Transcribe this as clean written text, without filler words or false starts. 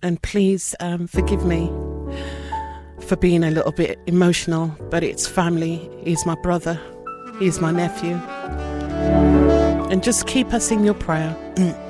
And please forgive me for being a little bit emotional, but it's family. He's my brother. He's my nephew. And just keep us in your prayer.